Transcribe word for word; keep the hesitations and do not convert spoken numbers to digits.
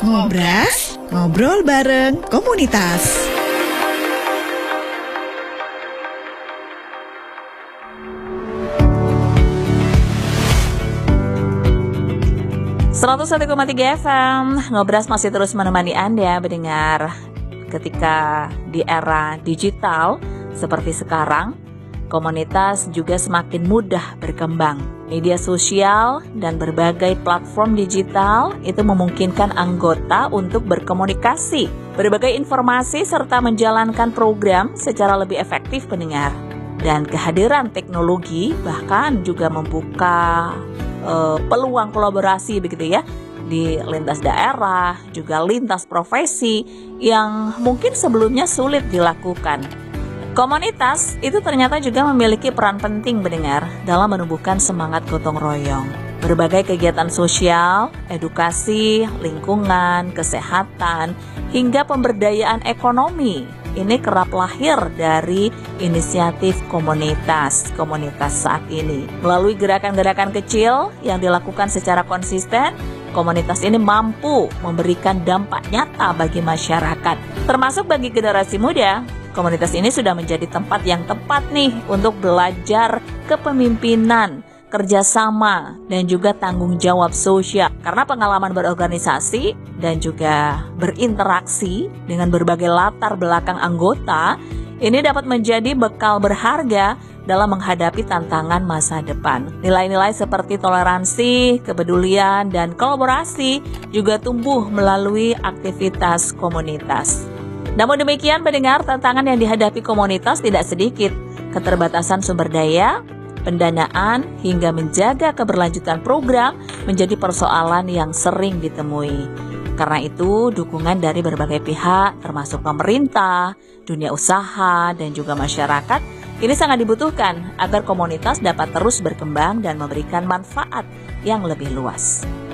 Ngobras, ngobrol bareng komunitas. seratus satu koma tiga F M, Ngobras masih terus menemani Anda mendengar. Ketika di era digital seperti sekarang, komunitas juga semakin mudah berkembang. Media sosial dan berbagai platform digital itu memungkinkan anggota untuk berkomunikasi, berbagai informasi serta menjalankan program secara lebih efektif pendengar. Dan kehadiran teknologi bahkan juga membuka uh, peluang kolaborasi begitu ya, di lintas daerah, juga lintas profesi yang mungkin sebelumnya sulit dilakukan. Komunitas itu ternyata juga memiliki peran penting mendengar dalam menumbuhkan semangat gotong royong. Berbagai kegiatan sosial, edukasi, lingkungan, kesehatan, hingga pemberdayaan ekonomi ini kerap lahir dari inisiatif komunitas, komunitas saat ini. Melalui gerakan-gerakan kecil yang dilakukan secara konsisten, komunitas ini mampu memberikan dampak nyata bagi masyarakat. Termasuk bagi generasi muda, komunitas ini sudah menjadi tempat yang tepat nih untuk belajar kepemimpinan, kerjasama, dan juga tanggung jawab sosial. Karena pengalaman berorganisasi dan juga berinteraksi dengan berbagai latar belakang anggota, ini dapat menjadi bekal berharga dalam menghadapi tantangan masa depan. Nilai-nilai seperti toleransi, kepedulian, dan kolaborasi juga tumbuh melalui aktivitas komunitas. Namun demikian, pendengar, tantangan yang dihadapi komunitas tidak sedikit. Keterbatasan sumber daya, pendanaan, hingga menjaga keberlanjutan program menjadi persoalan yang sering ditemui. Karena itu, dukungan dari berbagai pihak, termasuk pemerintah, dunia usaha, dan juga masyarakat, ini sangat dibutuhkan agar komunitas dapat terus berkembang dan memberikan manfaat yang lebih luas.